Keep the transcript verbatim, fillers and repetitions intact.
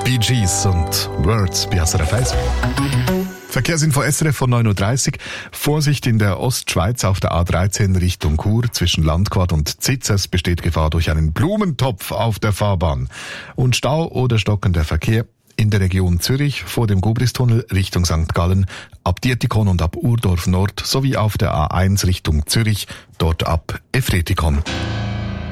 Bee Gees und Words bei S R F eins. Verkehrsinfo S R F von neun Uhr dreißig. Vorsicht in der Ostschweiz auf der A dreizehn Richtung Chur. Zwischen Landquart und Zitzes besteht Gefahr durch einen Blumentopf auf der Fahrbahn. Und Stau oder stockender Verkehr in der Region Zürich vor dem Gubristunnel Richtung Sankt Gallen, ab Dietikon und ab Urdorf Nord sowie auf der A eins Richtung Zürich, dort ab Efretikon.